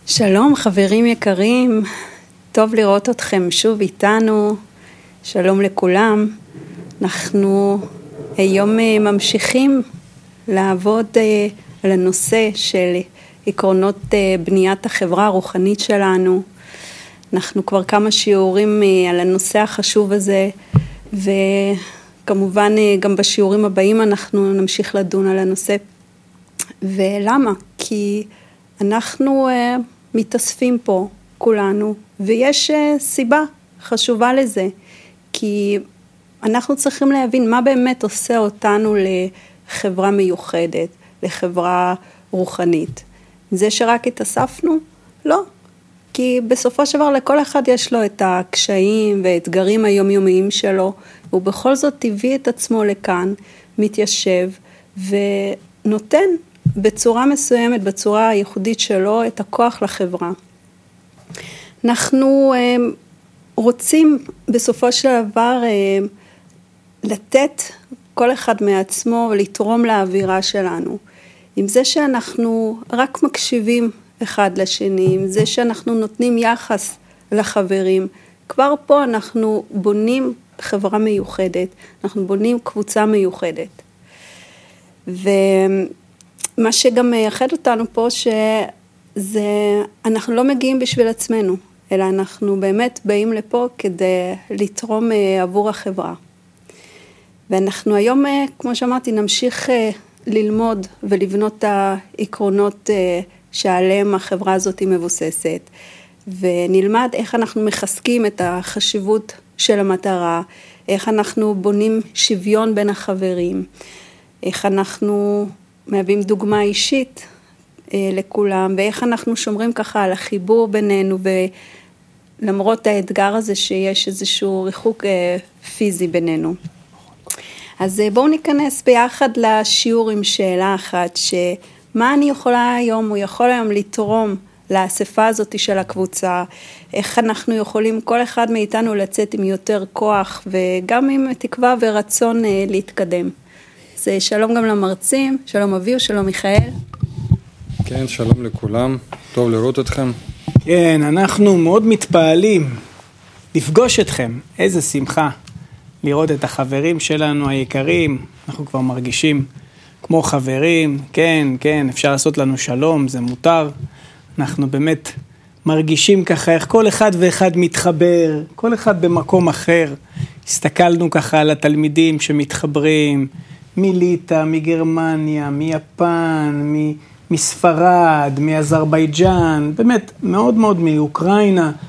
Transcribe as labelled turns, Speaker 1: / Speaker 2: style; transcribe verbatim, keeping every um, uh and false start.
Speaker 1: שלום חברים יקרים, טוב לראות אתכם שוב איתנו, שלום לכולם. אנחנו היום ממשיכים לעבוד על הנושא של עקרונות בניית החברה הרוחנית שלנו. אנחנו כבר כמה שיעורים על הנושא החשוב הזה, וכמובן גם בשיעורים הבאים אנחנו נמשיך לדון על הנושא. ולמה? כי אנחנו uh, מתאספים פה כולנו, ויש uh, סיבה חשובה לזה, כי אנחנו צריכים להבין מה באמת עושה אותנו לחברה מיוחדת, לחברה רוחנית. זה שרק התאספנו? לא. כי בסופו של דבר לכל אחד יש לו את הקשיים והאתגרים היומיומיים שלו, והוא בכל זאת טבעי את עצמו לכאן, מתיישב ונותן בצורה מסוימת, בצורה הייחודית שלו, את הכוח לחברה. אנחנו רוצים בסופו של דבר לתת כל אחד מעצמו ולתרום לאווירה שלנו. עם זה שאנחנו רק מקשיבים אחד לשני, עם זה שאנחנו נותנים יחס לחברים, כבר פה אנחנו בונים חברה מיוחדת, אנחנו בונים קבוצה מיוחדת. ו... מה שגם מייחד אותנו פה, שזה, אנחנו לא מגיעים בשביל עצמנו, אלא אנחנו באמת באים לפה כדי לתרום עבור החברה. ואנחנו היום, כמו שאמרתי, נמשיך ללמוד ולבנות את העקרונות שעליהם החברה הזאת היא מבוססת, ונלמד איך אנחנו מחזקים את החשיבות של המטרה, איך אנחנו בונים שוויון בין החברים, איך אנחנו מהווים דוגמה אישית אה, לכולם, ואיך אנחנו שומרים ככה על החיבור בינינו, ולמרות האתגר הזה שיש איזשהו ריחוק אה, פיזי בינינו. אז אה, בואו ניכנס ביחד לשיעור עם שאלה אחת, שמה אני יכולה היום, הוא יכול היום לתרום לאספה הזאת של הקבוצה, איך אנחנו יכולים כל אחד מאיתנו לצאת עם יותר כוח, וגם עם תקווה ורצון אה, להתקדם. אז שלום גם למרצים, שלום אביו, שלום מיכאל.
Speaker 2: כן, שלום לכולם, טוב לראות אתכם.
Speaker 3: כן, אנחנו מאוד מתפעלים לפגוש אתכם, איזה שמחה לראות את החברים שלנו היקרים, אנחנו כבר מרגישים כמו חברים, כן, כן, אפשר לעשות לנו שלום, זה מותר, אנחנו באמת מרגישים ככה איך כל אחד ואחד מתחבר, כל אחד במקום אחר, הסתכלנו ככה על התלמידים שמתחברים, מליטא, מגרמניה, מיפן, מספרד, מאזרבייג'אן, באמת מאוד מאוד מאוקראינה,